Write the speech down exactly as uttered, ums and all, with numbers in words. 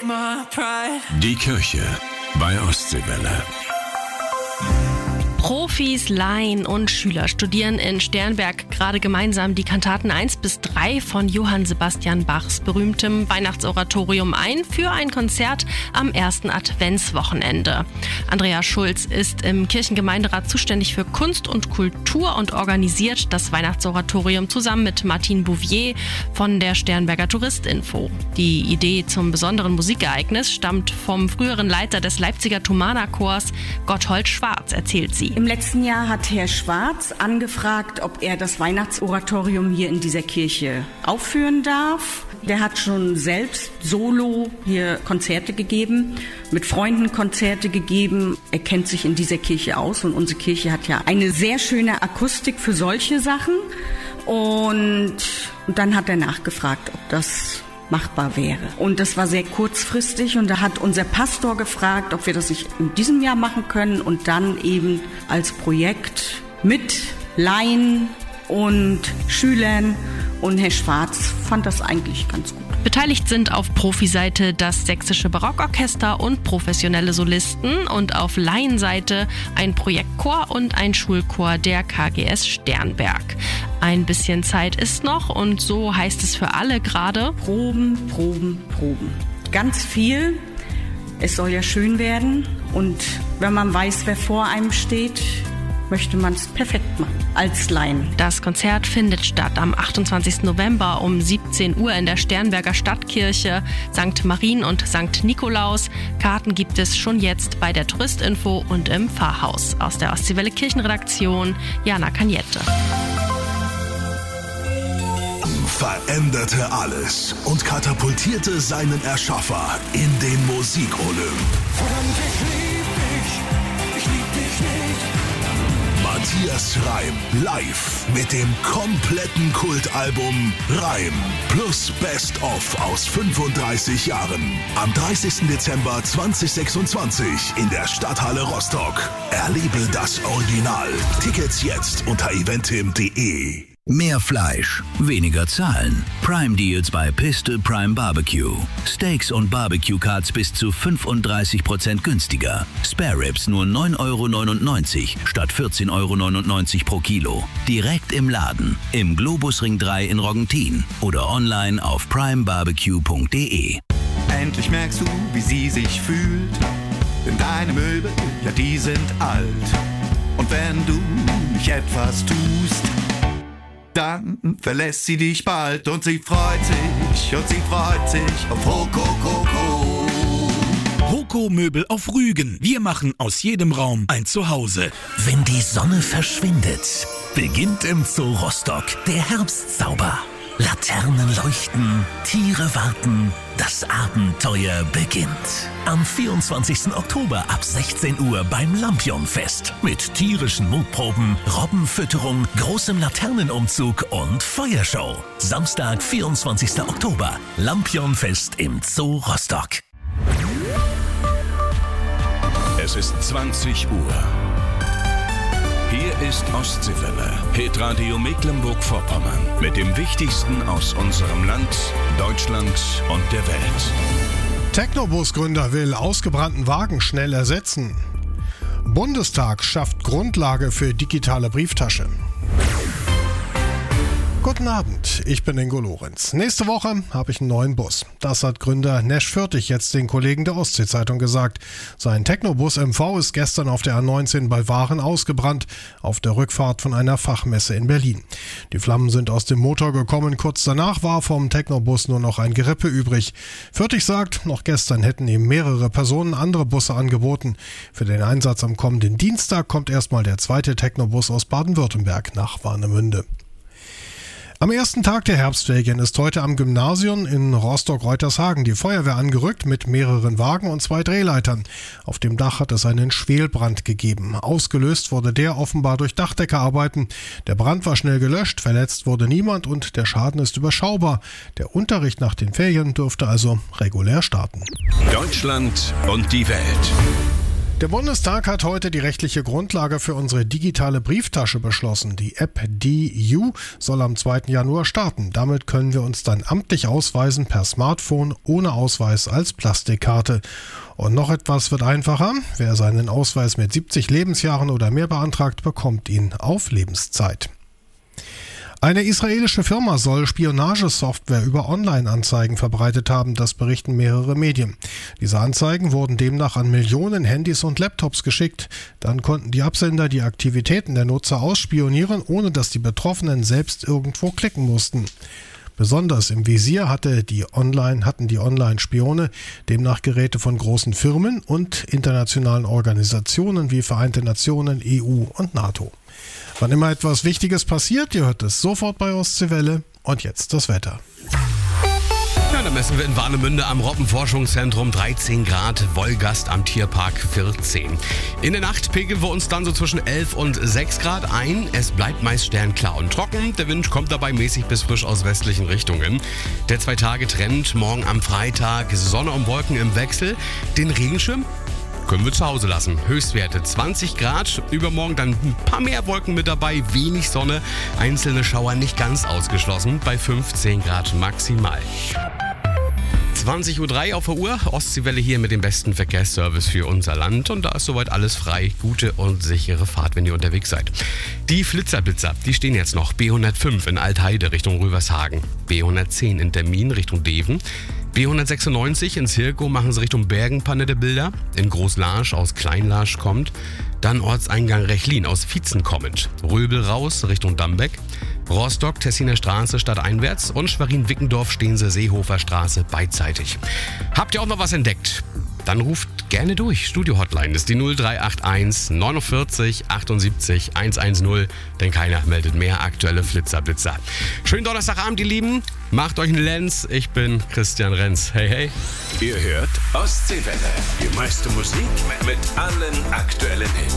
Die Kirche bei Ostseewelle. Profis, Laien und Schüler studieren in Sternberg gerade gemeinsam die Kantaten eins bis drei von Johann Sebastian Bachs berühmtem Weihnachtsoratorium ein für ein Konzert am ersten Adventswochenende. Andrea Schulz ist im Kirchengemeinderat zuständig für Kunst und Kultur und organisiert das Weihnachtsoratorium zusammen mit Martin Bouvier von der Sternberger Touristinfo. Die Idee zum besonderen Musikereignis stammt vom früheren Leiter des Leipziger Thomanerchors, Gotthold Schwarz, erzählt sie. Im letzten Jahr hat Herr Schwarz angefragt, ob er das Weihnachtsoratorium hier in dieser Kirche aufführen darf. Der hat schon selbst solo hier Konzerte gegeben, mit Freunden Konzerte gegeben. Er kennt sich in dieser Kirche aus und unsere Kirche hat ja eine sehr schöne Akustik für solche Sachen. Und, und dann hat er nachgefragt, ob das machbar wäre. Und das war sehr kurzfristig und da hat unser Pastor gefragt, ob wir das nicht in diesem Jahr machen können und dann eben als Projekt mit Laien und Schülern, und Herr Schwarz fand das eigentlich ganz gut. Beteiligt sind auf Profiseite das Sächsische Barockorchester und professionelle Solisten und auf Laienseite ein Projektchor und ein Schulchor der K G S Sternberg. Ein bisschen Zeit ist noch und so heißt es für alle gerade: Proben, Proben, Proben. Ganz viel. Es soll ja schön werden und wenn man weiß, wer vor einem steht, möchte man es perfekt machen, als Laien. Das Konzert findet statt am achtundzwanzigsten November um siebzehn Uhr in der Sternberger Stadtkirche, Sankt Marien und Sankt Nikolaus. Karten gibt es schon jetzt bei der Touristinfo und im Pfarrhaus. Aus der Ostseewelle Kirchenredaktion, Jana Cagnette. Veränderte alles und katapultierte seinen Erschaffer in den Musikolymp. Verdammt, ich lieb dich, ich lieb dich nicht. Matthias Reim live mit dem kompletten Kultalbum Reim plus Best of aus fünfunddreißig Jahren. Am dreißigsten Dezember zweitausendsechsundzwanzig in der Stadthalle Rostock. Erlebe das Original. Tickets jetzt unter eventim punkt de. Mehr Fleisch, weniger zahlen. Prime Deals bei Piste Prime Barbecue. Steaks und Barbecue Cuts bis zu fünfunddreißig Prozent günstiger. Spare Ribs nur neun Euro neunundneunzig statt vierzehn Euro neunundneunzig pro Kilo. Direkt im Laden, im Globusring drei in Roggentin oder online auf prime barbecue punkt de. Endlich merkst du, wie sie sich fühlt. Denn deine Möbel, ja die sind alt. Und wenn du nicht etwas tust, dann verlässt sie dich bald und sie freut sich, und sie freut sich auf Rokoko. Roko Möbel auf Rügen. Wir machen aus jedem Raum ein Zuhause. Wenn die Sonne verschwindet, beginnt im Zoo Rostock der Herbstzauber. Laternen leuchten, Tiere warten, das Abenteuer beginnt. Am vierundzwanzigsten Oktober ab sechzehn Uhr beim Lampionfest. Mit tierischen Mutproben, Robbenfütterung, großem Laternenumzug und Feuershow. Samstag, vierundzwanzigsten Oktober. Lampionfest im Zoo Rostock. Es ist zwanzig Uhr. Hier ist Ostseewelle, Hitradio Mecklenburg-Vorpommern mit dem Wichtigsten aus unserem Land, Deutschland und der Welt. Technobus-Gründer will ausgebrannten Wagen schnell ersetzen. Bundestag schafft Grundlage für digitale Brieftasche. Guten Abend, ich bin Ingo Lorenz. Nächste Woche habe ich einen neuen Bus. Das hat Gründer Nesch Fürtig jetzt den Kollegen der Ostsee-Zeitung gesagt. Sein Technobus M V ist gestern auf der A neunzehn bei Waren ausgebrannt, auf der Rückfahrt von einer Fachmesse in Berlin. Die Flammen sind aus dem Motor gekommen. Kurz danach war vom Technobus nur noch ein Gerippe übrig. Fürtig sagt, noch gestern hätten ihm mehrere Personen andere Busse angeboten. Für den Einsatz am kommenden Dienstag kommt erstmal der zweite Technobus aus Baden-Württemberg nach Warnemünde. Am ersten Tag der Herbstferien ist heute am Gymnasium in Rostock-Reutershagen die Feuerwehr angerückt mit mehreren Wagen und zwei Drehleitern. Auf dem Dach hat es einen Schwelbrand gegeben. Ausgelöst wurde der offenbar durch Dachdeckerarbeiten. Der Brand war schnell gelöscht, verletzt wurde niemand und der Schaden ist überschaubar. Der Unterricht nach den Ferien dürfte also regulär starten. Deutschland und die Welt. Der Bundestag hat heute die rechtliche Grundlage für unsere digitale Brieftasche beschlossen. Die App D U soll am zweiten Januar starten. Damit können wir uns dann amtlich ausweisen per Smartphone ohne Ausweis als Plastikkarte. Und noch etwas wird einfacher. Wer seinen Ausweis mit siebzig Lebensjahren oder mehr beantragt, bekommt ihn auf Lebenszeit. Eine israelische Firma soll Spionagesoftware über Online-Anzeigen verbreitet haben, das berichten mehrere Medien. Diese Anzeigen wurden demnach an Millionen Handys und Laptops geschickt. Dann konnten die Absender die Aktivitäten der Nutzer ausspionieren, ohne dass die Betroffenen selbst irgendwo klicken mussten. Besonders im Visier hatte die Online, hatten die Online-Spione demnach Geräte von großen Firmen und internationalen Organisationen wie Vereinte Nationen, E U und NATO. Wann immer etwas Wichtiges passiert, ihr hört es sofort bei Ostseewelle. Und jetzt das Wetter. Ja, dann messen wir in Warnemünde am Robbenforschungszentrum dreizehn Grad, Wolgast am Tierpark vierzehn. In der Nacht pegeln wir uns dann so zwischen elf und sechs Grad ein. Es bleibt meist sternklar und trocken. Der Wind kommt dabei mäßig bis frisch aus westlichen Richtungen. Der Zwei-Tage-Trend morgen am Freitag, Sonne und Wolken im Wechsel. Den Regenschirm können wir zu Hause lassen. Höchstwerte zwanzig Grad, übermorgen dann ein paar mehr Wolken mit dabei, wenig Sonne, einzelne Schauer nicht ganz ausgeschlossen, bei fünfzehn Grad maximal. zwanzig Uhr drei auf der Uhr, Ostseewelle hier mit dem besten Verkehrsservice für unser Land und da ist soweit alles frei. Gute und sichere Fahrt, wenn ihr unterwegs seid. Die Flitzerblitzer, die stehen jetzt noch. B hundertfünf in Altheide Richtung Rüvershagen, B hundertzehn in Termin Richtung Deven, B hundertsechsundneunzig in Zirkow machen sie Richtung Bergenpanne der Bilder, in Großlarsch aus Kleinlarsch kommt, dann Ortseingang Rechlin aus Vietzen kommend, Röbel raus Richtung Dambeck, Rostock, Tessiner Straße stadteinwärts und Schwerin-Wickendorf stehen sie Seehofer Straße beidseitig. Habt ihr auch noch was entdeckt? Dann ruft gerne durch. Studio-Hotline ist die null drei acht eins neunundvierzig achtundsiebzig hundertzehn, denn keiner meldet mehr aktuelle Flitzerblitzer. Schönen Donnerstagabend, ihr Lieben. Macht euch einen Lenz. Ich bin Christian Renz. Hey, hey. Ihr hört Ostseewelle. Die meiste Musik mit allen aktuellen Hits.